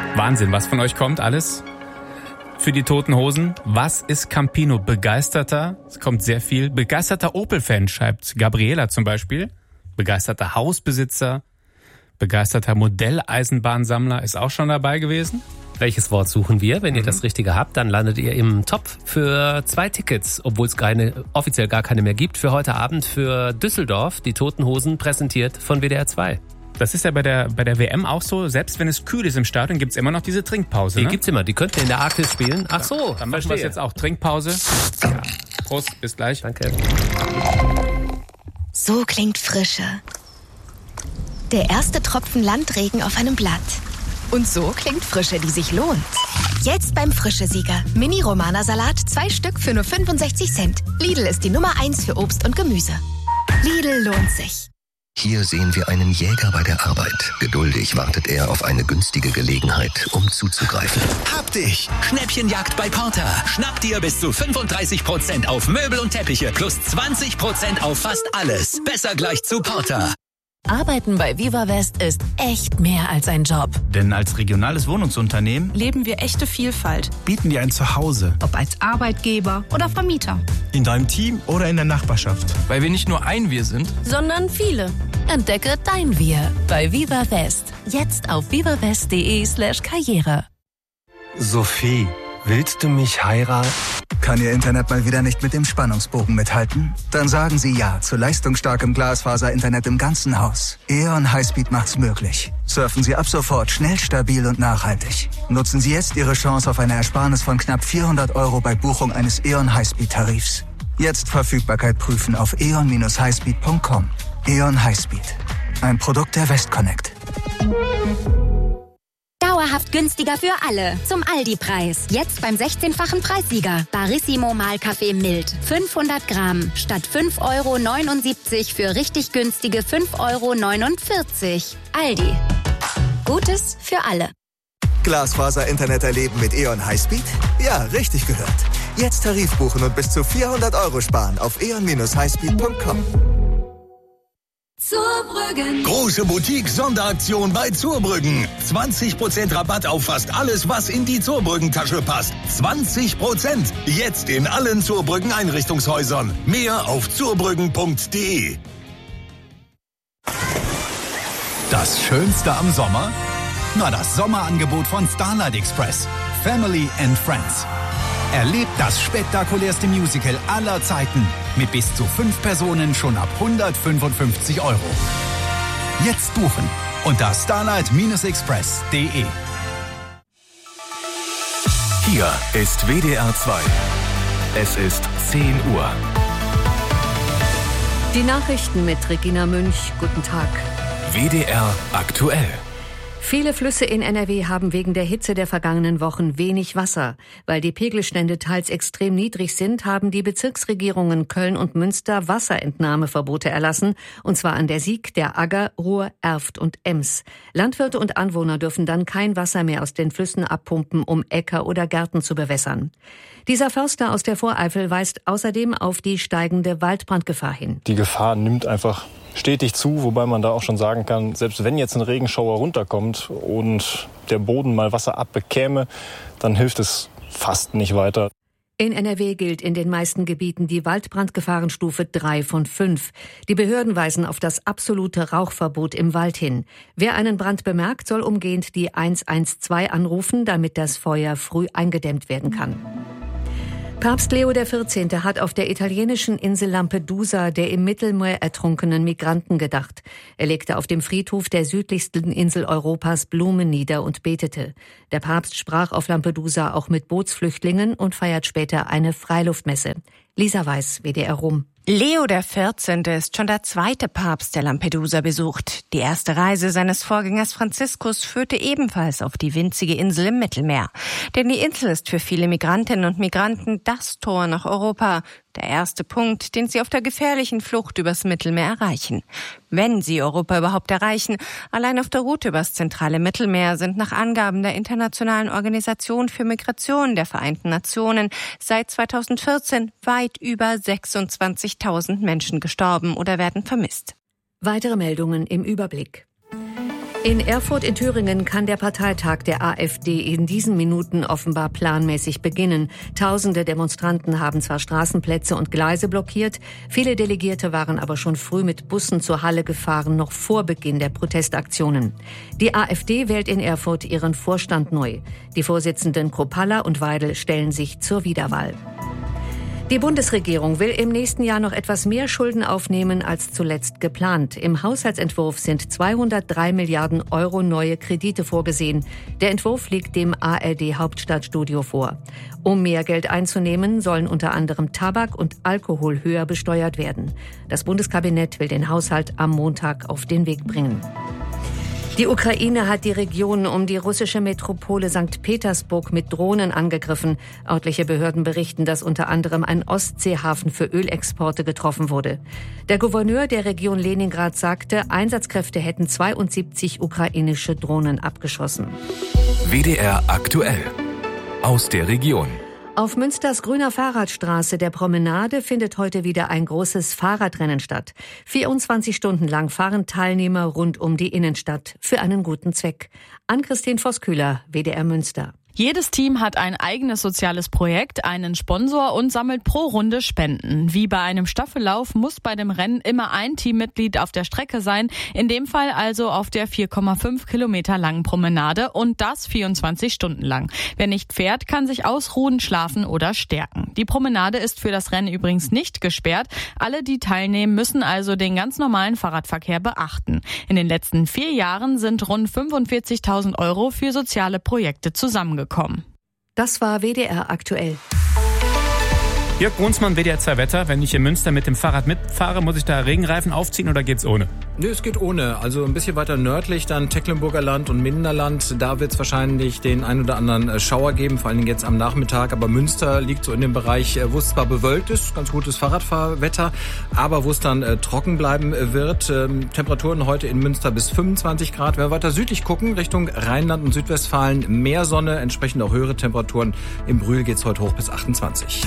Wahnsinn, was von euch kommt alles für die Toten Hosen. Was ist Campino? Begeisterter, es kommt sehr viel, begeisterter Opel-Fan, schreibt Gabriela zum Beispiel. Begeisterter Hausbesitzer, begeisterter Modelleisenbahnsammler ist auch schon dabei gewesen. Welches Wort suchen wir? Wenn ihr das Richtige habt, dann landet ihr im Topf für 2 Tickets, obwohl es offiziell gar keine mehr gibt, für heute Abend für Düsseldorf, die Toten Hosen, präsentiert von WDR 2. Das ist ja bei der WM auch so, selbst wenn es kühl ist im Stadion, gibt's immer noch diese Trinkpause. Die ne? gibt's immer, die könnt ihr in der Arktis spielen. Ach so, dann machen wir es jetzt auch. Trinkpause. Ja. Prost, bis gleich. Danke. So klingt Frische. Der erste Tropfen Landregen auf einem Blatt. Und so klingt Frische, die sich lohnt. Jetzt beim Frische-Sieger. Mini-Romana-Salat, 2 Stück für nur 65 Cent. Lidl ist die Nummer 1 für Obst und Gemüse. Lidl lohnt sich. Hier sehen wir einen Jäger bei der Arbeit. Geduldig wartet er auf eine günstige Gelegenheit, um zuzugreifen. Hab dich! Schnäppchenjagd bei Porter. Schnapp dir bis zu 35% auf Möbel und Teppiche plus 20% auf fast alles. Besser gleich zu Porter. Arbeiten bei Viva West ist echt mehr als ein Job. Denn als regionales Wohnungsunternehmen leben wir echte Vielfalt. Bieten dir ein Zuhause. Ob als Arbeitgeber oder Vermieter. In deinem Team oder in der Nachbarschaft. Weil wir nicht nur ein Wir sind, sondern viele. Entdecke dein Wir bei Viva West. Jetzt auf vivawest.de/Karriere. Sophie, willst du mich heiraten? Kann Ihr Internet mal wieder nicht mit dem Spannungsbogen mithalten? Dann sagen Sie Ja zu leistungsstarkem Glasfaser-Internet im ganzen Haus. E.ON Highspeed macht's möglich. Surfen Sie ab sofort schnell, stabil und nachhaltig. Nutzen Sie jetzt Ihre Chance auf eine Ersparnis von knapp 400 € bei Buchung eines E.ON Highspeed-Tarifs. Jetzt Verfügbarkeit prüfen auf eon-highspeed.com. E.ON Highspeed. Ein Produkt der Westconnect. Dauerhaft günstiger für alle. Zum Aldi-Preis. Jetzt beim 16-fachen Preissieger. Barissimo Mahlkaffee mild. 500 Gramm. Statt 5,79 € für richtig günstige 5,49 €. Aldi. Gutes für alle. Glasfaser-Internet erleben mit E.ON Highspeed? Ja, richtig gehört. Jetzt Tarif buchen und bis zu 400 € sparen auf eon-highspeed.com. Zurbrüggen. Große Boutique-Sonderaktion bei Zurbrüggen. 20% Rabatt auf fast alles, was in die Zurbrüggen-Tasche passt. 20%. Jetzt in allen Zurbrüggen Einrichtungshäusern. Mehr auf zurbrüggen.de. Das Schönste am Sommer? Na, das Sommerangebot von Starlight Express. Family and Friends. Erlebt das spektakulärste Musical aller Zeiten mit bis zu 5 Personen schon ab 155 €. Jetzt buchen unter starlight-express.de. Hier ist WDR 2. Es ist 10 Uhr. Die Nachrichten mit Regina Münch. Guten Tag. WDR aktuell. Viele Flüsse in NRW haben wegen der Hitze der vergangenen Wochen wenig Wasser. Weil die Pegelstände teils extrem niedrig sind, haben die Bezirksregierungen Köln und Münster Wasserentnahmeverbote erlassen, und zwar an der Sieg, der Agger, Ruhr, Erft und Ems. Landwirte und Anwohner dürfen dann kein Wasser mehr aus den Flüssen abpumpen, um Äcker oder Gärten zu bewässern. Dieser Förster aus der Voreifel weist außerdem auf die steigende Waldbrandgefahr hin. Die Gefahr nimmt einfach stetig zu, wobei man da auch schon sagen kann, selbst wenn jetzt ein Regenschauer runterkommt und der Boden mal Wasser abbekäme, dann hilft es fast nicht weiter. In NRW gilt in den meisten Gebieten die Waldbrandgefahrenstufe 3 von 5. Die Behörden weisen auf das absolute Rauchverbot im Wald hin. Wer einen Brand bemerkt, soll umgehend die 112 anrufen, damit das Feuer früh eingedämmt werden kann. Papst Leo XIV. Hat auf der italienischen Insel Lampedusa der im Mittelmeer ertrunkenen Migranten gedacht. Er legte auf dem Friedhof der südlichsten Insel Europas Blumen nieder und betete. Der Papst sprach auf Lampedusa auch mit Bootsflüchtlingen und feiert später eine Freiluftmesse. Lisa Weiß, WDR Rom. Leo XIV. Ist schon der 2. Papst, der Lampedusa besucht. Die erste Reise seines Vorgängers Franziskus führte ebenfalls auf die winzige Insel im Mittelmeer. Denn die Insel ist für viele Migrantinnen und Migranten das Tor nach Europa. Der erste Punkt, den sie auf der gefährlichen Flucht übers Mittelmeer erreichen. Wenn sie Europa überhaupt erreichen, allein auf der Route übers zentrale Mittelmeer sind nach Angaben der Internationalen Organisation für Migration der Vereinten Nationen seit 2014 weit über 26.000 Menschen gestorben oder werden vermisst. Weitere Meldungen im Überblick. In Erfurt in Thüringen kann der Parteitag der AfD in diesen Minuten offenbar planmäßig beginnen. Tausende Demonstranten haben zwar Straßenplätze und Gleise blockiert, viele Delegierte waren aber schon früh mit Bussen zur Halle gefahren, noch vor Beginn der Protestaktionen. Die AfD wählt in Erfurt ihren Vorstand neu. Die Vorsitzenden Kropalla und Weidel stellen sich zur Wiederwahl. Die Bundesregierung will im nächsten Jahr noch etwas mehr Schulden aufnehmen als zuletzt geplant. Im Haushaltsentwurf sind 203 Milliarden Euro neue Kredite vorgesehen. Der Entwurf liegt dem ARD Hauptstadtstudio vor. Um mehr Geld einzunehmen, sollen unter anderem Tabak und Alkohol höher besteuert werden. Das Bundeskabinett will den Haushalt am Montag auf den Weg bringen. Die Ukraine hat die Region um die russische Metropole St. Petersburg mit Drohnen angegriffen. Örtliche Behörden berichten, dass unter anderem ein Ostseehafen für Ölexporte getroffen wurde. Der Gouverneur der Region Leningrad sagte, Einsatzkräfte hätten 72 ukrainische Drohnen abgeschossen. WDR aktuell. Aus der Region. Auf Münsters grüner Fahrradstraße der Promenade findet heute wieder ein großes Fahrradrennen statt. 24 Stunden lang fahren Teilnehmer rund um die Innenstadt für einen guten Zweck. Ann-Christine Vosskühler, WDR Münster. Jedes Team hat ein eigenes soziales Projekt, einen Sponsor und sammelt pro Runde Spenden. Wie bei einem Staffellauf muss bei dem Rennen immer ein Teammitglied auf der Strecke sein, in dem Fall also auf der 4,5 Kilometer langen Promenade und das 24 Stunden lang. Wer nicht fährt, kann sich ausruhen, schlafen oder stärken. Die Promenade ist für das Rennen übrigens nicht gesperrt. Alle, die teilnehmen, müssen also den ganz normalen Fahrradverkehr beachten. In den letzten 4 Jahren sind rund 45.000 Euro für soziale Projekte zusammengekommen. Das war WDR aktuell. Jörg Brunsmann, WDR 2 Wetter. Wenn ich in Münster mit dem Fahrrad mitfahre, muss ich da Regenreifen aufziehen oder geht's ohne? Nö, es geht ohne. Also ein bisschen weiter nördlich, dann Tecklenburger Land und Minderland. Da wird es wahrscheinlich den ein oder anderen Schauer geben, vor allen Dingen jetzt am Nachmittag. Aber Münster liegt so in dem Bereich, wo es zwar bewölkt ist, ganz gutes Fahrradfahrwetter, aber wo es dann trocken bleiben wird. Temperaturen heute in Münster bis 25 Grad. Wenn wir weiter südlich gucken, Richtung Rheinland und Südwestfalen, mehr Sonne, entsprechend auch höhere Temperaturen. Im Brühl geht's heute hoch bis 28.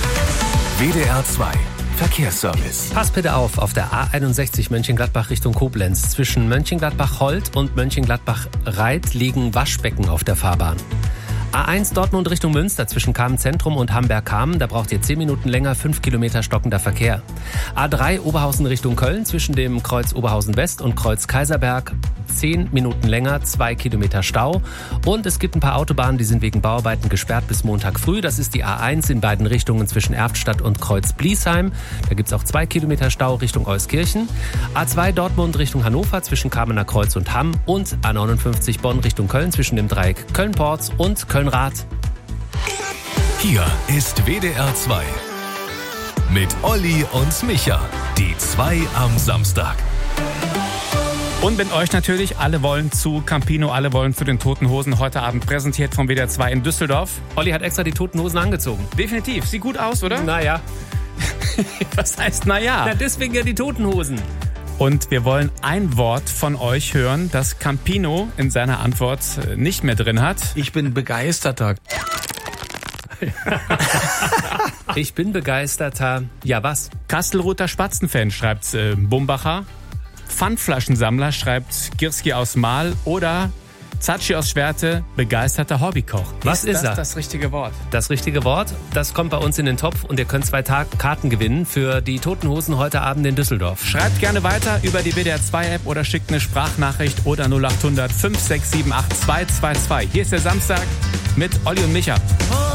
WDR 2 Verkehrsservice. Pass bitte auf der A61 Mönchengladbach Richtung Koblenz. Zwischen Mönchengladbach-Holt und Mönchengladbach-Reit liegen Waschbecken auf der Fahrbahn. A1 Dortmund Richtung Münster zwischen Kamen-Zentrum und Hamberg-Kamen. Da braucht ihr 10 Minuten länger, 5 Kilometer stockender Verkehr. A3 Oberhausen Richtung Köln zwischen dem Kreuz Oberhausen West und Kreuz Kaiserberg. 10 Minuten länger, 2 Kilometer Stau. Und es gibt ein paar Autobahnen, die sind wegen Bauarbeiten gesperrt bis Montag früh. Das ist die A1 in beiden Richtungen zwischen Erftstadt und Kreuz Bliesheim. Da gibt's auch 2 Kilometer Stau Richtung Euskirchen. A2 Dortmund Richtung Hannover zwischen Kamener Kreuz und Hamm. Und A59 Bonn Richtung Köln zwischen dem Dreieck Köln-Porz und Köln-Rath. Hier ist WDR 2 mit Olli und Micha. Die 2 am Samstag. Und mit euch natürlich, alle wollen zu Campino, alle wollen zu den Toten Hosen. Heute Abend präsentiert vom WDR 2 in Düsseldorf. Olli hat extra die Toten Hosen angezogen. Definitiv. Sieht gut aus, oder? Naja. Was heißt naja? Na, deswegen ja die Toten Hosen. Und wir wollen ein Wort von euch hören, das Campino in seiner Antwort nicht mehr drin hat. Ich bin begeisterter. Ich bin begeisterter. Ja, was? Kastelruther Spatzenfan, schreibt Bumbacher. Pfandflaschensammler, schreibt Girski aus Mahl. Oder Zatschi aus Schwerte, begeisterter Hobbykoch. Was ist das richtige Wort? Das richtige Wort, das kommt bei uns in den Topf und ihr könnt 2 Karten gewinnen für die Toten Hosen heute Abend in Düsseldorf. Schreibt gerne weiter über die WDR 2 App oder schickt eine Sprachnachricht oder 0800 5678 222. Hier ist der Samstag mit Olli und Micha.